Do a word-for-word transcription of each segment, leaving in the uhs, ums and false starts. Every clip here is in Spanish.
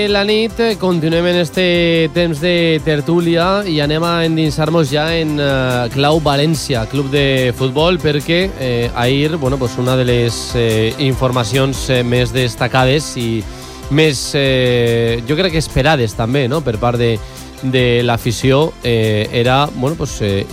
La nit continuem en este temps de tertúlia i anem a endinsar-nos ja en uh, clau València, club de futbol, perquè eh, ahir, bueno, pues una de les eh, informacions eh, més destacades i més, eh, jo crec que esperades també, no?, per part de, de l'afició, eh, era, bueno, pues eh,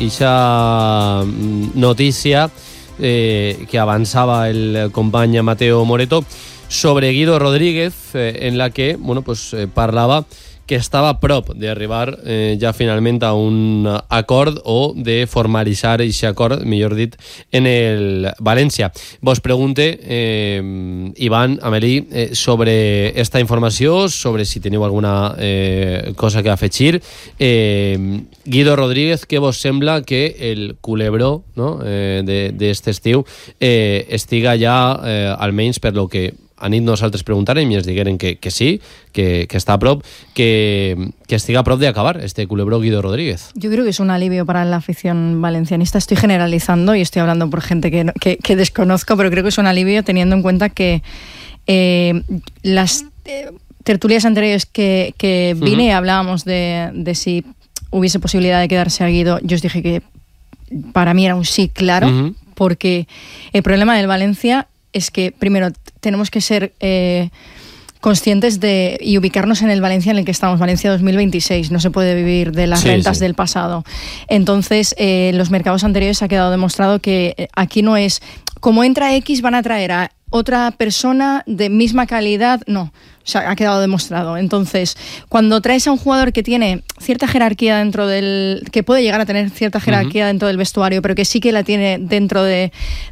ixa notícia eh, que avançava el company Mateo Moreto sobre Guido Rodríguez, eh, en la que, bueno, pues, eh, parlava que estava a prop d'arribar eh, ja finalment a un acord o de formalitzar aquest acord, millor dit, en el València. Vos pregunte, eh, Ivan, Amelí, eh, sobre esta informació, sobre si teniu alguna eh, cosa que afegir. Eh, Guido Rodríguez, què vos sembla que el culebró, no?, eh, d'este estiu eh, estiga ja, eh, almenys per lo que a nit nosaltres preguntarem i ens digueren que, que sí, que, que está a prop, que, que estiga a prop de acabar este culebró Guido Rodríguez. Yo creo que es un alivio para la afición valencianista. Estoy generalizando y estoy hablando por gente que, que, que desconozco, pero creo que es un alivio teniendo en cuenta que eh, las eh, tertulias anteriores que, que vine uh-huh. hablábamos de, de si hubiese posibilidad de quedarse a Guido. Yo os dije que para mí era un sí claro, uh-huh. porque el problema del Valencia es que, primero, tenemos que ser eh, conscientes de y ubicarnos en el Valencia en el que estamos, Valencia dos mil veintiséis. No se puede vivir de las sí, rentas sí. del pasado. Entonces, eh, en los mercados anteriores ha quedado demostrado que aquí no es, como entra X, van a traer a otra persona de misma calidad. No, o sea, ha quedado demostrado. Entonces, cuando traes a un jugador que tiene cierta jerarquía dentro del, que puede llegar a tener cierta jerarquía uh-huh. dentro del vestuario, pero que sí que la tiene dentro de,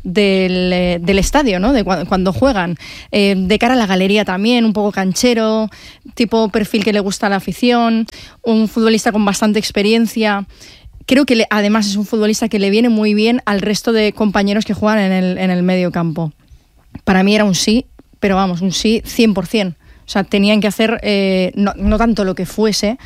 del, del estadio, ¿no?, de cuando, cuando juegan, eh, de cara a la galería también, un poco canchero, tipo perfil que le gusta a la afición, un futbolista con bastante experiencia. Creo que le, además es un futbolista que le viene muy bien al resto de compañeros que juegan en el, en el medio campo. Para mí era un sí, pero vamos, un sí cien por ciento. O sea, tenían que hacer, eh, no, no tanto lo que fuese,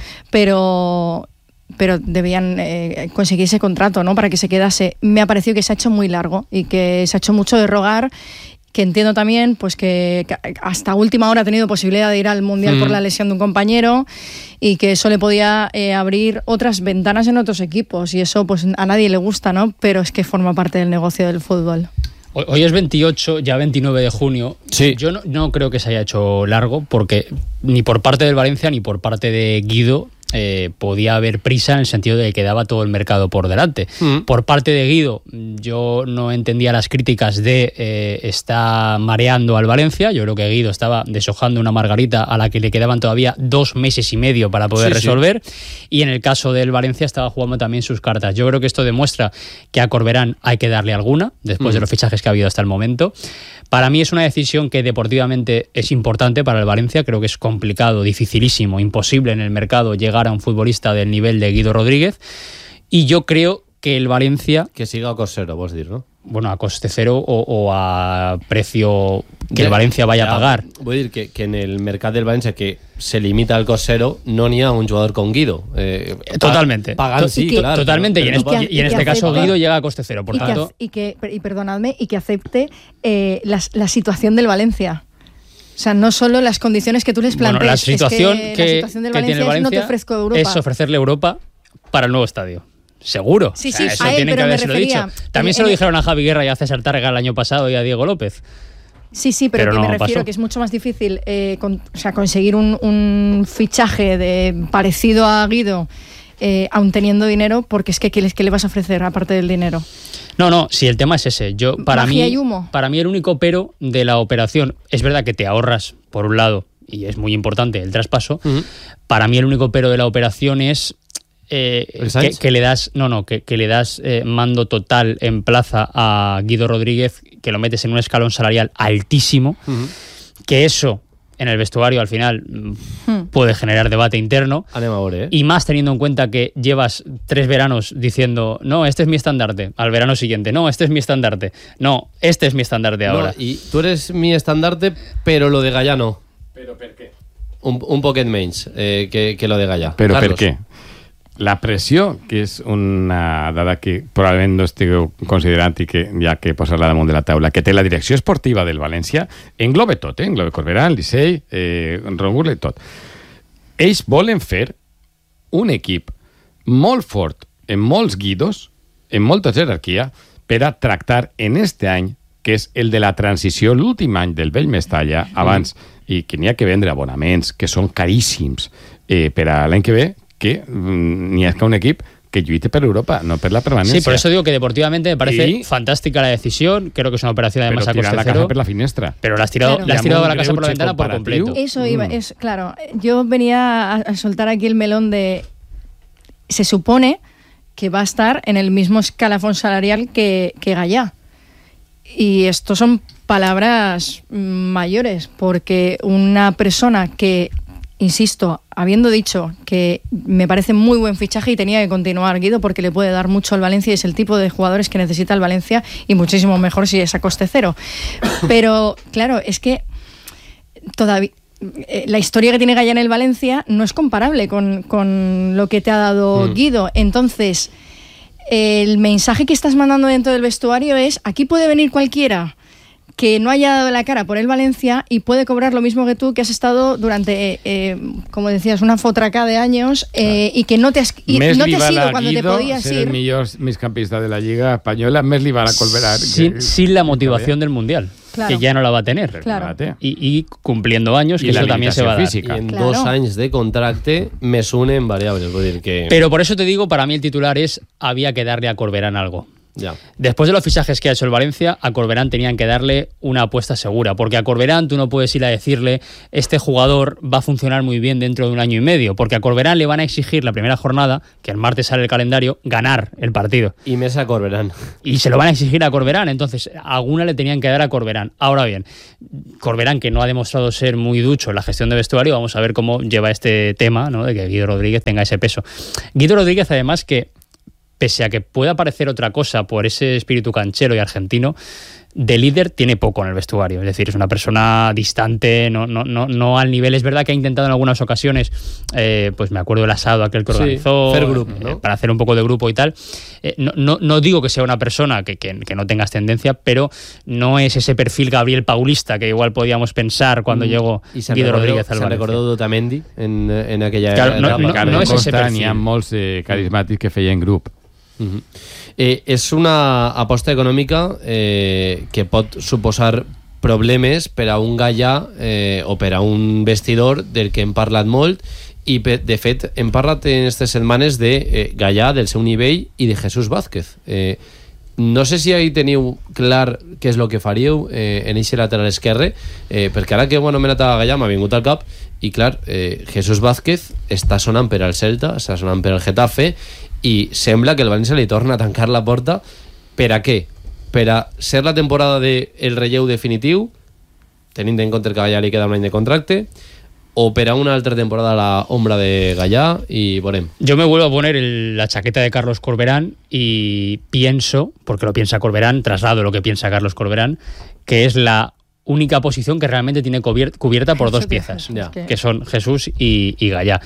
pero, pero debían eh, conseguir ese contrato, ¿no?, para que se quedase. Me ha parecido que se ha hecho muy largo y que se ha hecho mucho de rogar, que entiendo también pues que, que hasta última hora ha tenido posibilidad de ir al Mundial mm. por la lesión de un compañero y que eso le podía eh, abrir otras ventanas en otros equipos, y eso pues a nadie le gusta, ¿no?, pero es que forma parte del negocio del fútbol. Hoy es veintiocho, ya veintinueve de junio. Sí. Yo no, no creo que se haya hecho largo, porque ni por parte del Valencia ni por parte de Guido eh, podía haber prisa, en el sentido de que quedaba todo el mercado por delante. Mm. Por parte de Guido, yo no entendía las críticas de eh, está mareando al Valencia. Yo creo que Guido estaba deshojando una margarita a la que le quedaban todavía dos meses y medio para poder sí, resolver. Sí. Y en el caso del Valencia estaba jugando también sus cartas. Yo creo que esto demuestra que a Corberán hay que darle alguna, después mm. de los fichajes que ha habido hasta el momento. Para mí es una decisión que deportivamente es importante para el Valencia. Creo que es complicado, dificilísimo, imposible en el mercado llegar a un futbolista del nivel de Guido Rodríguez. Y yo creo que el Valencia... Que siga a coste cero, vos dir, ¿no? Bueno, a coste cero o, o a precio que el Valencia vaya ja, a pagar. Vull dir que, que en el mercat del Valencia, que se limita al coste cero, no n'hi ha un jugador con Guido. Eh, Totalmente. Pagant, sí, que, claro. Totalmente. Pero, y, en, pero este, y en este caso acepte, Guido llega a coste cero. Por y tanto... Que, y, que, y perdonadme, y que acepte eh, la, la situación del Valencia. O sea, no solo las condiciones que tú les plantees. Bueno, la situación es que, que, la situación del que Valencia tiene el Valencia es no te ofrezco Europa. Es ofrecerle Europa para el nuevo estadio. Seguro. Sí, o sea, sí, eso a él, tienen que haberse refería, dicho. También en, se lo dijeron a Javi Guerra y a César Tárrega el año pasado y a Diego López. Sí, sí, pero, pero que no me refiero pasó. Que es mucho más difícil eh, con, o sea, conseguir un, un fichaje de, parecido a Guido, eh, aun teniendo dinero, porque es que ¿qué, ¿qué le vas a ofrecer aparte del dinero? No, no, si el tema es ese. Yo, para Magia mí, y humo. Para mí el único pero de la operación, es verdad que te ahorras, por un lado, y es muy importante el traspaso. Uh-huh. Para mí el único pero de la operación es eh, que, que le das, no, no, que, que le das eh, mando total en plaza a Guido Rodríguez, que lo metes en un escalón salarial altísimo, uh-huh. que eso en el vestuario al final hmm. puede generar debate interno. Anem a veure, eh? Y más teniendo en cuenta que llevas tres veranos diciendo, no, este es mi estandarte, al verano siguiente, no, este es mi estandarte, no, este es mi estandarte ahora. No, y tú eres mi estandarte, pero lo de Gallà no. Però per què? Un, un poquet menys eh, que, que lo de Gallà. Però Carlos. per què? La pressió, que és una dada que probablement no estigueu considerant i que hi ha que posar-la damunt de la taula, que té la direcció esportiva del València, engloba tot, eh? Engloba Corberán, Licey, eh, Ron Gurley, tot. ells volen fer un equip molt fort, en molts guidos, en molta jerarquia, per a tractar en este any, que és el de la transició, l'últim any del vell Mestalla, abans, i que n'hi ha que vendre abonaments, que són caríssims, eh, per a l'any que ve, que mm, n'hi ha que un equip que lluite por Europa, no por la permanencia. Sí, por eso digo que deportivamente me parece y... fantástica la decisión. Creo que es una operación además a coste cero. la casa por la finestra. Pero la has tirado, claro. la has tirado a la casa por la ventana por completo. Eso iba, mm. es claro. Yo venía a, a soltar aquí el melón de... Se supone que va a estar en el mismo escalafón salarial que, que Gallá. Y esto son palabras mayores, porque una persona que... Insisto, habiendo dicho que me parece muy buen fichaje y tenía que continuar Guido porque le puede dar mucho al Valencia y es el tipo de jugadores que necesita el Valencia y muchísimo mejor si es a coste cero. Pero, claro, es que todavía eh, la historia que tiene Gallá en el Valencia no es comparable con, con lo que te ha dado mm. Guido. Entonces, el mensaje que estás mandando dentro del vestuario es: aquí puede venir cualquiera que no haya dado la cara por el Valencia y puede cobrar lo mismo que tú, que has estado durante, eh, eh, como decías, una fotraca de años eh, y que no te has, y no te has ido cuando te podías ir. Ser el millor migcampista de la Lliga Española, més li van a colverar. Sin, que, sin la motivación del Mundial, claro. que ya no la va a tener. Claro. Y, y cumpliendo años, y que eso también se va a dar. Física. Y en claro. dos años de contracte me suenen variables. Voy a decir que... Pero por eso te digo, para mí el titular es: había que darle a Corberán algo. Ya. Después de los fichajes que ha hecho el Valencia, a Corberán tenían que darle una apuesta segura, porque a Corberán tú no puedes ir a decirle este jugador va a funcionar muy bien dentro de un año y medio, porque a Corberán le van a exigir la primera jornada, que el martes sale el calendario, ganar el partido. Y mesa a Corberán. Y se lo van a exigir a Corberán, entonces alguna le tenían que dar a Corberán. Ahora bien, Corberán, que no ha demostrado ser muy ducho en la gestión de vestuario, vamos a ver cómo lleva este tema, ¿no?, de que Guido Rodríguez tenga ese peso. Guido Rodríguez, además, que pese a que pueda parecer otra cosa por ese espíritu canchero y argentino, de líder tiene poco en el vestuario. Es decir, es una persona distante, no, no, no, no al nivel. Es verdad que ha intentado en algunas ocasiones, eh, pues me acuerdo del asado aquel que organizó, sí, group, ¿no? eh, para hacer un poco de grupo y tal. Eh, no, no, no digo que sea una persona que, que, que no tenga ascendencia, pero no es ese perfil Gabriel Paulista que igual podíamos pensar cuando mm. llegó Guido Rodríguez al Valencia. Se recordó d'Otamendi en, en aquella... Claro, no, no, no, no és ese perfil. N'hi ha molts eh, carismàtics que feien grup. Uh-huh. Eh, és una aposta econòmica eh, que pot suposar problemes per a un Gallà eh, o per a un vestidor del que hem parlat molt i de fet hem parlat en aquestes setmanes de eh, Gallà, del seu nivell i de Jesús Vázquez. Eh, no sé si ahí teniu clar què és el que faríeu eh, en eixe lateral esquerre, eh, perquè ara que ho bueno, he anomenat a Gallà m'ha vingut al cap i clar, eh, Jesús Vázquez està sonant per al Celta, està sonant per al Getafe i sembla que el València li torna a tancar la porta. Per a què? Per a ser la temporada del de relleu definitiu, tenint en compte que a Gallà li queda un any de contracte, o per a una altra temporada a la ombra de Gallà y veurem. Yo me vuelvo a poner el, la chaqueta de Carlos Corberán y pienso, porque lo piensa Corberán, traslado lo que piensa Carlos Corberán, que es la única posición que realmente tiene cubierta, cubierta por dos piezas, ya. que son Jesús y, y Gallá.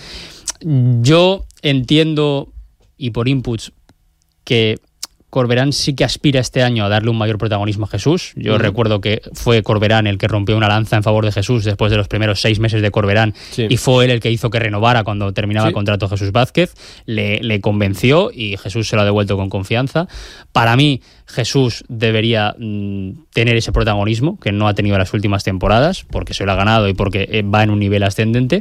Yo entiendo, y por inputs, que Corberán sí que aspira este año a darle un mayor protagonismo a Jesús. Yo uh-huh. recuerdo que fue Corberán el que rompió una lanza en favor de Jesús después de los primeros seis meses de Corberán, sí. y fue él el que hizo que renovara cuando terminaba sí. el contrato Jesús Vázquez. Le, le convenció y Jesús se lo ha devuelto con confianza. Para mí, Jesús debería mmm, tener ese protagonismo que no ha tenido en las últimas temporadas, porque se lo ha ganado y porque va en un nivel ascendente.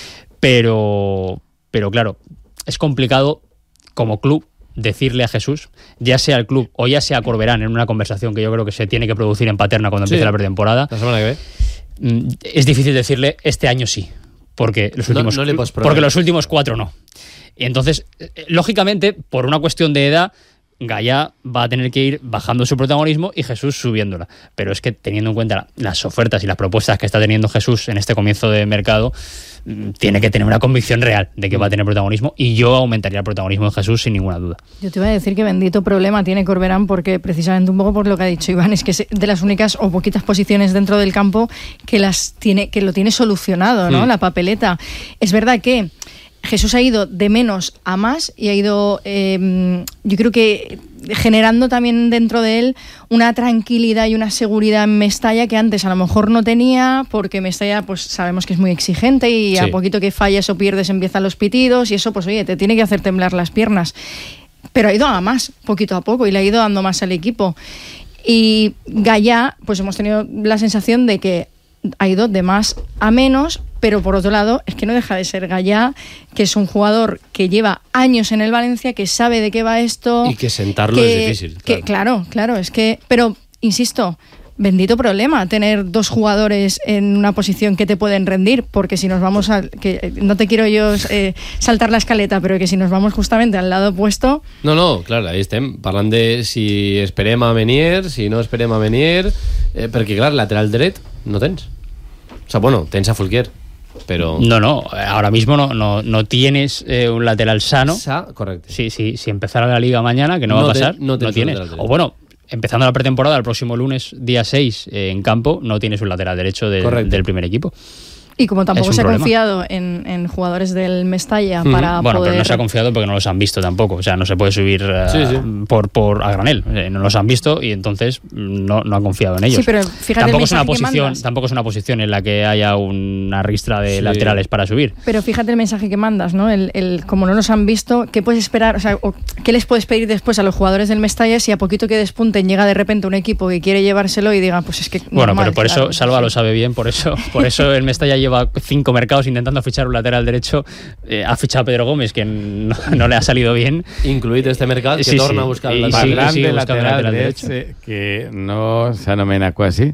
Pero, pero claro, es complicado como club decirle a Jesús, ya sea el club o ya sea Corberán, en una conversación que yo creo que se tiene que producir en Paterna cuando sí, empiece la pretemporada, la semana que ve. Es difícil decirle este año sí, porque los últimos, no, no porque los últimos cuatro no. Y entonces, lógicamente, por una cuestión de edad, Gallá va a tener que ir bajando su protagonismo y Jesús subiéndola. Pero es que teniendo en cuenta las ofertas y las propuestas que está teniendo Jesús en este comienzo de mercado, tiene que tener una convicción real de que va a tener protagonismo, y yo aumentaría el protagonismo de Jesús sin ninguna duda. Yo te iba a decir que bendito problema tiene Corberán, porque precisamente un poco por lo que ha dicho Iván, es que es de las únicas o poquitas posiciones dentro del campo que las tiene, que lo tiene solucionado, ¿no? Mm. La papeleta. Es verdad que Jesús ha ido de menos a más y ha ido, eh, yo creo que generando también dentro de él una tranquilidad y una seguridad en Mestalla que antes a lo mejor no tenía, porque Mestalla pues sabemos que es muy exigente y sí. a poquito que fallas o pierdes empiezan los pitidos y eso pues oye, te tiene que hacer temblar las piernas. Pero ha ido a más, poquito a poco, y le ha ido dando más al equipo. Y Gallá, pues hemos tenido la sensación de que ha ido de más a menos, pero por otro lado es que no deja de ser Gallá, que es un jugador que lleva años en el Valencia, que sabe de qué va esto. Y que sentarlo que, es difícil. Que, claro, claro, es que... Pero, insisto, bendito problema tener dos jugadores en una posición que te pueden rendir, porque si nos vamos a... que no te quiero yo eh, saltar la escaleta, pero que si nos vamos justamente al lado opuesto... No, no, claro, ahí estem parlant de si esperem a Menier, si no esperem a Menier, eh, perquè clar, lateral dret no tens. O sea, bueno, tens a Fulquier, pero... No, no, ahora mismo no, no, no tienes eh, un lateral sano. Sa, correcto. Sí, sí, si empezara la Liga mañana, que no, no va a pasar, te, no, no tienes. O bueno, empezando la pretemporada el próximo lunes, día seis, eh, en campo, no tienes un lateral derecho de, del primer equipo. Y como tampoco se ha problema. confiado en, en jugadores del Mestalla mm. para bueno, poder... pero no se ha confiado porque no los han visto tampoco. O sea, no se puede subir uh, sí, sí. Por, por a granel. Eh, no los han visto y entonces no, no han confiado en ellos. Sí, pero fíjate tampoco el es una mensaje posición, que mandas. Tampoco es una posición en la que haya una ristra de sí. laterales para subir. Pero fíjate el mensaje que mandas, ¿no? El, el, como no los han visto, ¿qué puedes esperar? O sea, o, ¿qué les puedes pedir después a los jugadores del Mestalla si a poquito que despunten llega de repente un equipo que quiere llevárselo y diga, pues es que... Bueno, normal, pero por claro, eso Salva sí. lo sabe bien, por eso, por eso el Mestalla lleva cinco mercados intentando fichar un lateral derecho, eh, ha fichado a Pedro Gómez, que no, no le ha salido bien. Incluït este mercat, que sí, torna sí. a buscar el lateral. Parlant sí, sí, de lateral, lateral, lateral derecho, derecho, que no s'anomena quasi,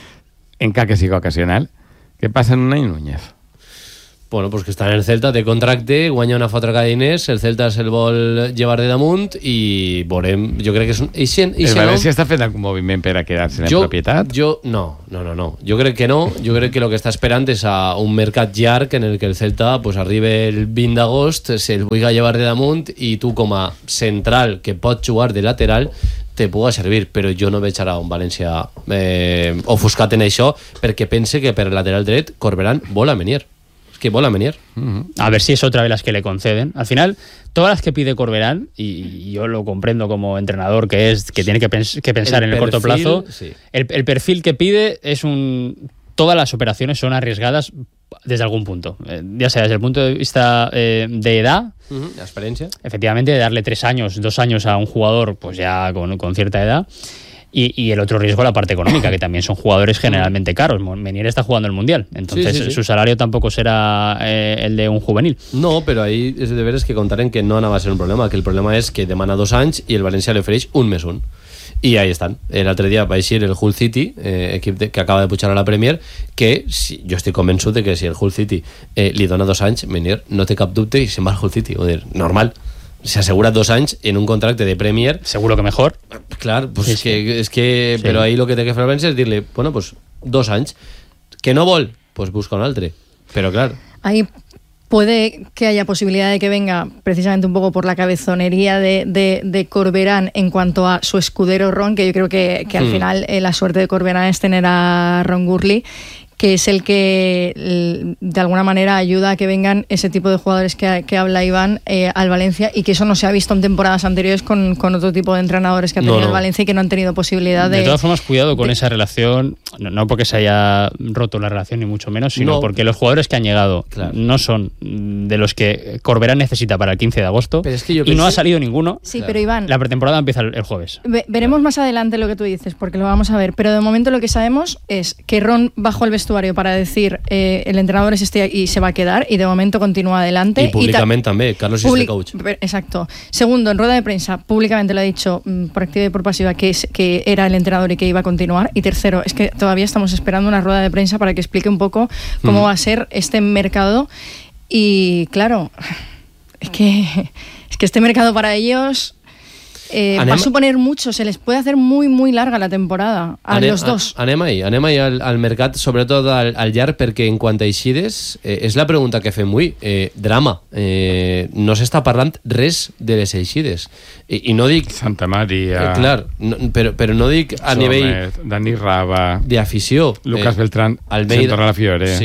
encara que sigui ocasional, què passa en Unai Núñez? Bueno, pues que està en el Celta, té contracte, guanya una fotra cada diners, el Celta se'l vol llevar de damunt i veurem, jo crec que és un... Ixen, ixen, el València no? està fent algun moviment per a quedar-se en jo, propietat? Jo, no, no, no, no. Jo crec que no. Jo crec que el que està esperant és a un mercat llarg en el que el Celta pues, arribe el vint d'agost, se'l vulgui llevar de damunt i tu com a central que pot jugar de lateral te puga servir, però jo no veig ara un València eh, ofuscat en això perquè pense que per lateral dret Corberán vol a Menier. Que bola Menier. Uh-huh. A ver si es otra de las que le conceden. Al final, todas las que pide Corberán, y yo lo comprendo como entrenador que es, que tiene que, pens- que pensar el en el perfil, corto plazo, sí. el, el perfil que pide es un... Todas las operaciones son arriesgadas desde algún punto. Eh, ya sea desde el punto de vista eh, de edad, uh-huh. la experiencia. Efectivamente, de darle tres años, dos años a un jugador pues ya con, con cierta edad. Y, y el otro riesgo, la parte económica, que también son jugadores generalmente caros. Menier está jugando el Mundial, entonces sí, sí, sí. su salario tampoco será eh, el de un juvenil. No, però ahí és de veres que contaren que no anava a ser un problema, que el problema és que demana dos anys i el València li ofereix un més un. I ahí estan. L'altre dia va eixir el Hull City, eh, equip de, que acaba de pujar a la Premier, que si, jo estic convençut de que si el Hull City eh, li dona dos anys, Menier no té cap dubte i se'n va al Hull City. O dir, normal. Se asegura dos anys en un contracte de Premier. Seguro que mejor. Clar, pues sí, es, que, sí. es que... Sí. Però ahí lo que té que fer el València és dir-li, bueno, pues dos anys. Que no vol, pues busca un altre. Pero claro. Ahí puede que haya posibilidad de que venga precisamente un poco por la cabezonería de, de, de Corberán en cuanto a su escudero Ron, que yo creo que, que al mm. final eh, la suerte de Corberán es tener a Ron Gurley, que es el que de alguna manera ayuda a que vengan ese tipo de jugadores que, que habla Iván eh, al Valencia, y que eso no se ha visto en temporadas anteriores con, con otro tipo de entrenadores que ha tenido no, no. el Valencia y que no han tenido posibilidad de... De todas formas, cuidado con de, esa relación, no, no porque se haya roto la relación ni mucho menos, sino no. porque los jugadores que han llegado claro. no son de los que Corberán necesita para el quince de agosto, pero es que yo y pensé... no ha salido ninguno. Sí, claro. Pero Iván... La pretemporada empieza el, el jueves. Ve, veremos claro. más adelante lo que tú dices, porque lo vamos a ver, pero de momento lo que sabemos es que Ron bajó al vestuario para decir eh, el entrenador es este y se va a quedar, y de momento continúa adelante. Y públicamente también, Carlos es el coach. Exacto. Segundo, en rueda de prensa, públicamente lo ha dicho mm, por activa y por pasiva que, es, que era el entrenador y que iba a continuar. Y tercero, es que todavía estamos esperando una rueda de prensa para que explique un poco cómo mm. va a ser este mercado. Y claro, es que, es que este mercado para ellos... Eh, va a suponer mucho, se les puede hacer muy muy larga la temporada a anem, los dos. Anem ahí, anem ahí al, al mercat, sobretot al, al llarg, perquè en quant a eixides, eh, és la pregunta que fem avui. Eh, drama. Eh, no s'està parlant res de les eixides. I, i no dic... Santa Maria... Eh, clar, no, però, però no dic a Somet, nivell... Dani Raba... D'afició. Lucas eh, Beltrán, Almeida, Centro la Fiore. Sí,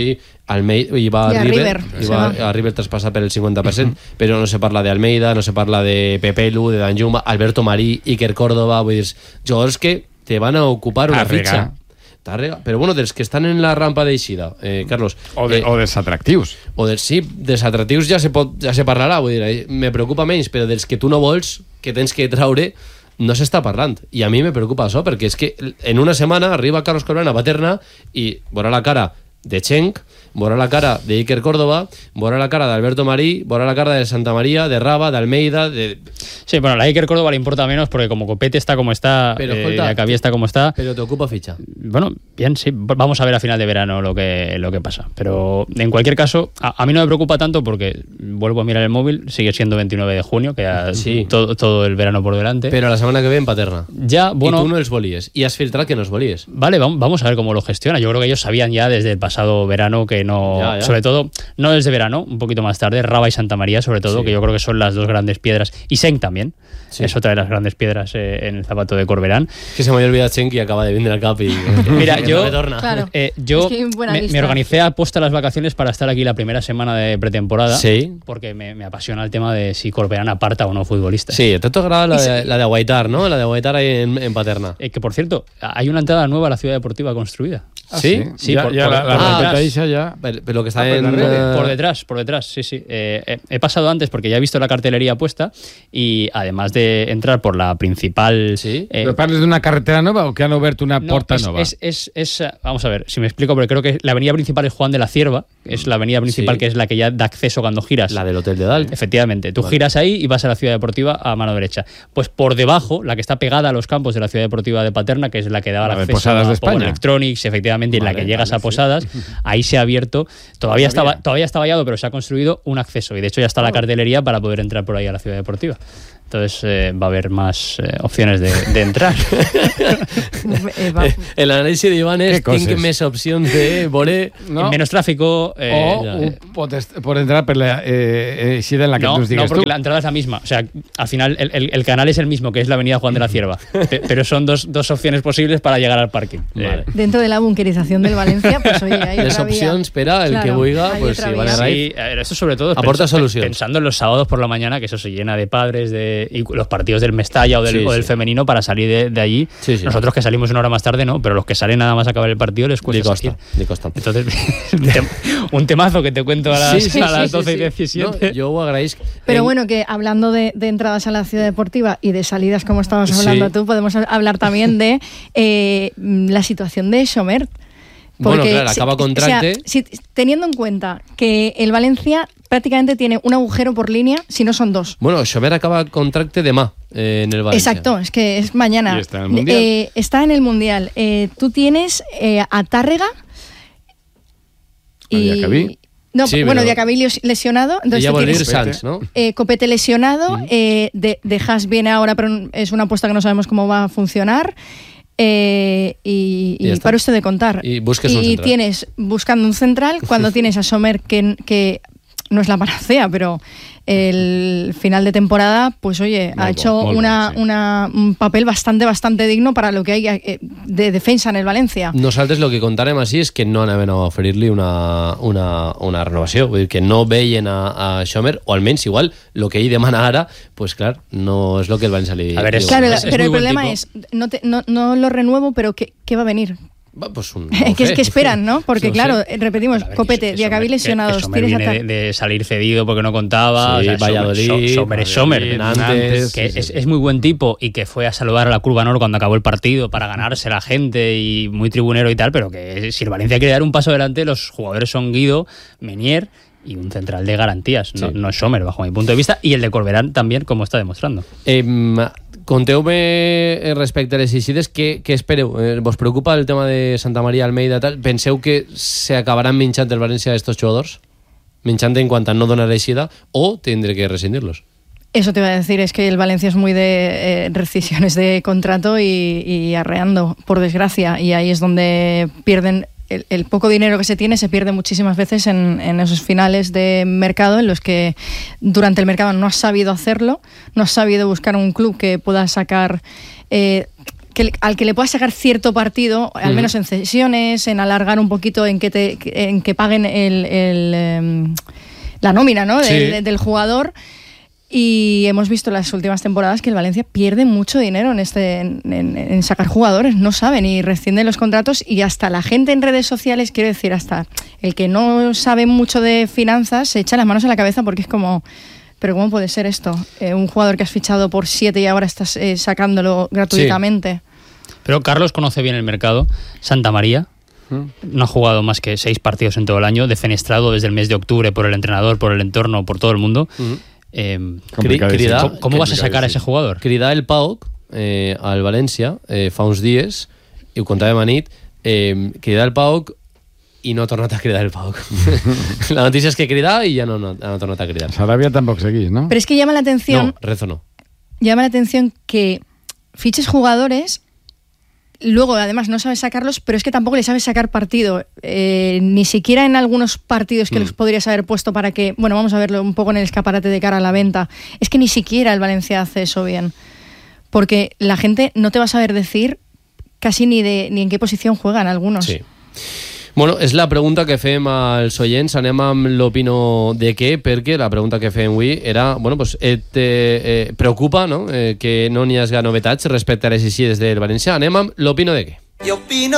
Almeida i va I a a River, River, i va sí. a River traspassa per el cinquanta per cent, però no se parla d'Almeida, no se parla de Pepelu, de Danjuma, Alberto Marí, Iker Córdoba, vull dir, jugadors que te van a ocupar una Tàrrega. fitxa. Tàrrega. Però bueno, dels que estan en la rampa d'eixida, eh, Carlos. O, de, eh, o dels atractius. o dels, sí, dels atractius ja se, pot, ja se parlarà, vull dir, eh, me preocupa menys, però dels que tu no vols, que tens que traure, no s'està parlant. I a mi me preocupa això, perquè és que en una setmana arriba Carlos Corberán a Paterna i veurà la cara de Cenk, veurà la cara de Iker Córdoba, veurà la cara d'Alberto Marí, veurà la cara de Santa María, de Raba, de Almeida, de... Sí, bueno, la Iker Córdoba le importa menos porque como Copete está como está, Pero, eh, escolta, Diacabí está como está. Pero te ocupa ficha. Bueno, bien, sí, vamos a ver a final de verano lo que, lo que pasa. Pero en cualquier caso, a, a mí no me preocupa tanto porque vuelvo a mirar el móvil, sigue siendo veintinueve de junio, que ya Sí. todo, todo el verano por delante. Pero la setmana que ve en Paterna. ya, bueno, I tu no els volies. I has filtrat que no els volies. vale, vamos, vamos a ver cómo lo gestiona. Yo creo que ellos sabían ya desde el pasado verano que no, Ya, ya. sobre todo, no desde verano, un poquito más tarde, Raba y Santa María, sobre todo, Sí. que yo creo que son las dos grandes piedras, y Senk también, Sí. es otra de las grandes piedras eh, en el zapato de Corberán. Que se m'havia olvidat Cenk i acaba de vindre al cap i... Mira, que yo- no retorna. Claro. Eh, yo Es que hay buena me, lista. me organicé a posta las vacaciones para estar aquí la primera semana de pretemporada, Sí. porque me, me apasiona el tema de si Corberán aparta o no futbolistas. Sí, a tu t'agrada la, I de, sí. la de Guaitar, no? La de Guaitar ahí en, en Paterna. Eh, que por cierto, hay una entrada nueva a la ciudad deportiva construida. ¿Sí? Sí, ya, por- ya por- la, la por carpeta detrás. esa ya... Pero, pero que está Ah, pues en... la red. eh, Por detrás, por detrás, sí, sí. Eh, he, he pasado antes porque ya he visto la cartelería puesta y además de entrar por la principal... Sí. eh, ¿Pero parles d'una carretera nova o que han obert una no, porta es, nova? Es, es, es, eh, vamos a ver, si me explico, porque creo que la avenida principal es Juan de la Cierva, es la avenida principal Sí. que es la que ya da acceso cuando giras. La del Hotel de Dalt. Efectivamente, tú Vale. giras ahí y vas a la ciudad deportiva a mano derecha. Pues por debajo, la que está pegada a los campos de la ciudad deportiva de Paterna, que es la que daba La el de acceso Posadas a de Power España. Electronics, efectivamente, y en la Vale, que llegas vale, a sí. Posadas, ahí se ha abierto, todavía estaba, todavía está vallado, pero se ha construido un acceso y de hecho ya está la cartelería para poder entrar por ahí a la ciudad deportiva. Entonces eh, va a haber más eh, opciones de, de entrar. Eh, va- El análisis d'Ivan és Què coses? tinc més opcions de veure... No? Menos tráfico. eh, o ya, un eh. pot, est- pot entrar per la eh, eixida en la que no, nos no, digues porque tú. la entrada es la misma. O sea, al final el, el- el canal es el mismo, que es la avenida Juan de la Cierva. Pe- pero son dos, dos opciones posibles para llegar al parking. Vale. Eh, Dentro de la bunkerización del Valencia, pues oye, hay Les otra vía. opcions per a el Claro, que vulga, hay pues otra si vía. van a Sí, raíz. a ver, esto sobre todo Aporta pensa- solucions. pensando en los sábados por la mañana, que eso se llena de padres de y los partidos del Mestalla o del, Sí, o del sí. femenino para salir de, de allí. Sí, sí. Nosotros que salimos una hora más tarde, no, pero los que salen nada más acabar el partido les Li cuesta costa, salir. li costa. Entonces, un tem- un temazo que te cuento a las, Sí, sí, a las sí, sí, doce sí. y diecisiete. No, jo ho agraïsc. Pero En- bueno, que hablando de, de entradas a la ciudad deportiva y de salidas, como estabas Sí. hablando tú, podemos hablar también de eh, la situación de Sommer. Bueno, claro, acaba si- contracte. o sea, si- teniendo en cuenta que el Valencia prácticamente tiene un agujero por línea, si no son dos. Bueno, Xomer acaba contracte demà eh, en el València. Exacto, es que es mañana. Y está en el Mundial. Eh, está en el Mundial. Eh, tú tienes eh, a Tárrega A Diacabí. No, Sí, bueno, pero- Diacabí les- lesionado. Entonces Ella tú vol dir tienes Sanz, no? eh, Copete lesionado, eh, de, de Haas viene ahora, pero es una apuesta que no sabemos cómo va a funcionar. Eh, y Y ya y está. para usted de contar. Y busques un Y central. tienes buscando un central cuando tienes a Sommer que, que no es la panacea, pero el final de temporada, pues oye, Muy ha hecho bon, muy una, bon, sí. una, un papel bastante, bastante digno para lo que hay eh, de defensa en el Valencia. Nosaltres el que contarem així és que no anaven a oferir-li una, una, una renovació, vull dir que no veien a, a Xomer, o almenys igual el que ell demana ara, pues clar, no és el que el València li... A ver, li es- Claro, diu. es- es pero muy el buen problema tipo. es, no, te- no, no lo renuevo, pero ¿qué, qué va a venir? Va, pues un, ¿Qué, es que esperan, no? Porque No sé. claro, eh, repetimos, A ver, Copete, que- que Diacabí Sommer- que- lesionados, que Sommer tienes a viene Ta- de, de salir cedido porque no contaba. Sí, o sea, Sommer- Valladolid, So- Sommer es Sommer. Valladolid, Nantes, que sí, es, sí. es muy buen tipo y que fue a saludar a la Curva Nord cuando acabó el partido para ganarse a la gente y muy tribunero y tal, pero que si el Valencia quiere dar un paso adelante, los jugadores son Guido, Menier y un central de garantías, no, Sí. no es Sommer, bajo mi punto de vista, y el de Corberán también, como está demostrando. Eh, Conteu-me respecte a les eixides, què, què espereu? Eh, vos preocupa el tema de Santa Maria, Almeida, tal? Penseu que s'acabaran minxant el València estos jugadors? Minxant en quant a no donar eixida o tindré que rescindirlos? Eso te iba a decir, es que el Valencia es muy de eh, rescisiones de contrato y, y arreando, por desgracia, y ahí es donde pierden el, el poco dinero que se tiene, se pierde muchísimas veces en, en esos finales de mercado en los que durante el mercado no has sabido hacerlo, no has sabido buscar un club que pueda sacar... Eh, que que, al que le puedas sacar cierto partido, al menos en cesiones, en alargar un poquito, en que te en que paguen el, el, eh, la nómina, ¿no? Sí. del, del jugador. Y hemos visto en las últimas temporadas que el Valencia pierde mucho dinero en este en, en, en sacar jugadores, no saben y rescinden los contratos, y hasta la gente en redes sociales, quiero decir, hasta el que no sabe mucho de finanzas se echa las manos a la cabeza porque es como, pero ¿cómo puede ser esto? Eh, un jugador que has fichado por siete y ahora estás eh, sacándolo gratuitamente. Sí. Pero Carlos conoce bien el mercado. Santa María no ha jugado más que seis partidos en todo el año, defenestrado desde el mes de octubre por el entrenador, por el entorno, por todo el mundo. Uh-huh. Eh, crida, ¿Cómo, cómo vas a sacar a ese jugador? Cridar el P A O C eh, al València eh, fa uns dies, i ho contàvem a nit, eh, cridar el P A O C i no ha tornat a cridar el P A O C. La notícia és que cridar i ja no, no, no ha tornat a cridar. Sarabia tampoc seguís, ¿no? Pero es que llama la atención... No, Rezo no. Llama la atención que fiches jugadores... Luego, además, no sabes sacarlos, pero es que tampoco le sabes sacar partido. Eh, ni siquiera en algunos partidos que mm. los podrías haber puesto para que... Bueno, vamos a verlo un poco en el escaparate de cara a la venta. Es que ni siquiera el Valencia hace eso bien. Porque la gente no te va a saber decir casi ni, de, ni en qué posición juegan algunos. Sí. Bueno, és la pregunta que fem als oients. Anem amb l'opino de què, perquè la pregunta que fem avui era, bueno, pues, et eh, preocupa, no? Eh, que no n'hi hagi novetats respecte a les eixides del València. Anem amb l'opino de què. Jo opino